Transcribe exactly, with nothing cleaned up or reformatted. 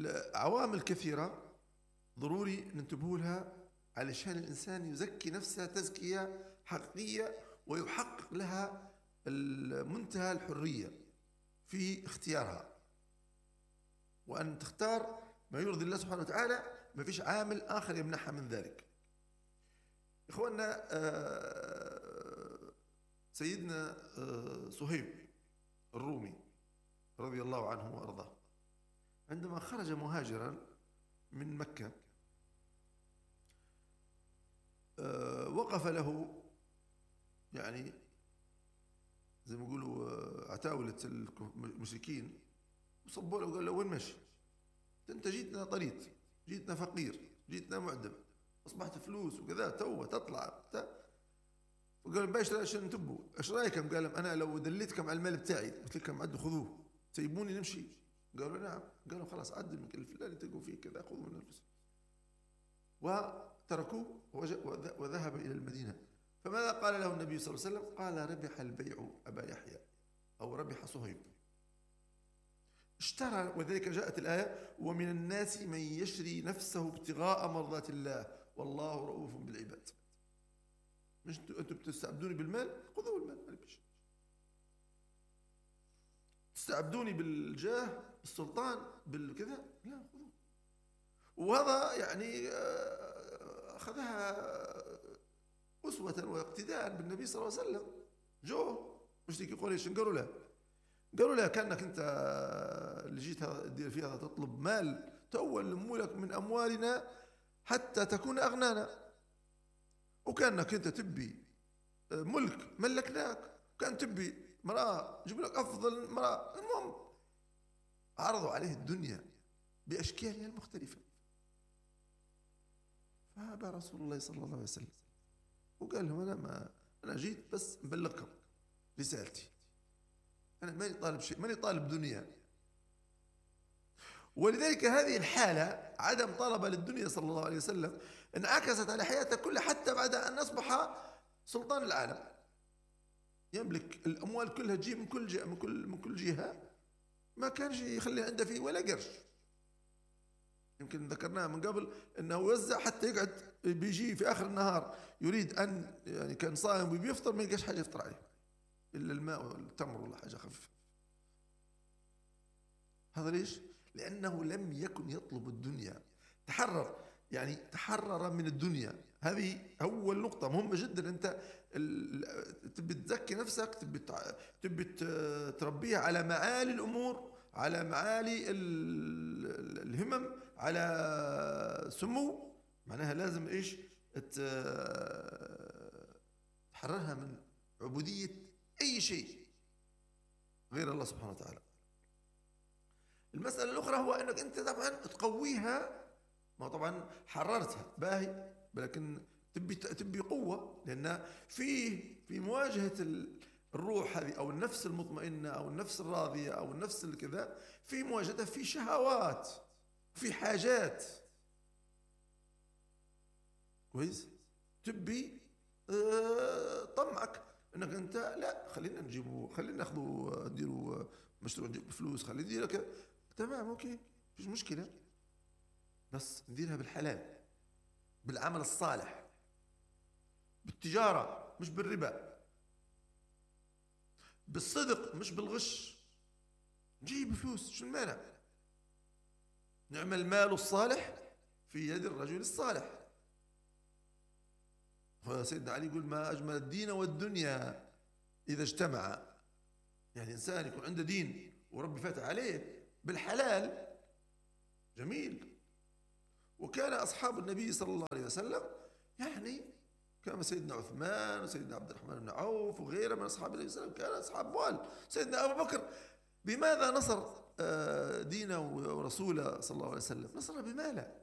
العوامل كثيرة ضروري ننتبه لها علشان الإنسان يزكي نفسه تزكية حقيقية ويحقق لها المنتهى الحرية في اختيارها، وأن تختار ما يرضي الله سبحانه وتعالى، ما فيش عامل آخر يمنعها من ذلك. إخواننا، سيدنا صهيب الرومي رضي الله عنه وأرضاه عندما خرج مهاجرا من مكة وقف له يعني زي ما يقولوا عتاولة المشركين وصبوا له وقال له: وين ماشي؟ انت جيتنا طريد، جيتنا فقير، جيتنا معدم، اصبحت فلوس وكذا توه تطلع. وقال: باش عشان انتبهوا، ايش رايكم؟ قال: انا لو دليتكم على المال بتاعي قلت لكم عدوا خذوه تسيبوني نمشي؟ قالوا: نعم. قالوا: خلاص عدوا من الفلاني تلقوا فيه كذا خذوا من الفلوس. وتركوه وذهب الى المدينه. فماذا قال له النبي صلى الله عليه وسلم؟ قال: ربح البيع ابا يحيى، او ربح صهيب، اشترى. وذلك جاءت الآية: ومن الناس من يشري نفسه ابتغاء مرضات الله والله رؤوف بالعباد. مش انتم بتستعبدوني بالمال؟ خذوا المال، ما بيش تستعبدوني بالجاه بالسلطان بالكذا، لا خذوه. وهذا يعني أخذها أسوة واقتداء بالنبي صلى الله عليه وسلم. جو مشركي قريش قالوا له قالوا له: كأنك أنت اللي جيت تدير فيها تطلب مال، تأول نمولك من أموالنا حتى تكون أغنانا، وكأنك أنت تبي ملك ملكناك، وكان تبي مرأة جيب لك أفضل مرأة. المهم عرضوا عليه الدنيا بأشكالها المختلفة، فأبى رسول الله صلى الله عليه وسلم وقال لهم: أنا ما أنا جيت بس مبلغكم رسالتي، أنا ماني طالب شيء، ماني طالب دنيا. ولذلك هذه الحالة عدم طلب للدنيا صلى الله عليه وسلم انعكست على حياته كلها، حتى بعد أن أصبح سلطان العالم يملك الأموال كلها تجيب من كل جهة من كل من كل جهة، ما كانش يخلي عنده فيه ولا قرش. يمكن ذكرناها من قبل أنه وزع حتى يقعد بيجي في آخر النهار يريد أن يعني كان صائم وبيفطر ما يلقاش حاجة يفطر عليه إلا الماء والتمر ولا حاجة خفيفة. هذا ليش؟ لأنه لم يكن يطلب الدنيا، تحرر، يعني تحرر من الدنيا. هذه أول نقطة مهمة جدا. أنت تبي تزكي نفسك، تبي تبي تربيها على معالي الأمور، على معالي الهمم، على سمو، معناها لازم إيش؟ تحررها من عبودية أي شيء غير الله سبحانه وتعالى. المسألة الأخرى هو أنك أنت طبعا تقويها، ما طبعا حررتها باهي، لكن تبي تبي قوة، لأن فيه في مواجهة الروح هذه أو النفس المطمئنة أو النفس الراضية أو النفس الكذا، في مواجهتها في شهوات، في حاجات. كويس؟ تبي اه طمعك انك انت لا، خلينا نجيبه، خلينا ناخذه نديروا مشروع نجيب فلوس، خلينا نديرها كذا، تمام اوكي مفيش مشكله، بس نديرها بالحلال، بالعمل الصالح، بالتجاره مش بالربا، بالصدق مش بالغش. نجيب فلوس شو المانع؟ نعمل المال الصالح في يد الرجل الصالح. سيدنا علي يقول: ما أجمل الدين والدنيا إذا اجتمع. يعني إنسان يكون عنده دين وربي فاتح عليه بالحلال، جميل. وكان أصحاب النبي صلى الله عليه وسلم يعني كما سيدنا عثمان وسيدنا عبد الرحمن بن عوف وغيره من أصحاب النبي صلى الله عليه وسلم كان أصحاب مال. سيدنا أبو بكر بماذا نصر دينه ورسوله صلى الله عليه وسلم؟ نصر بماله.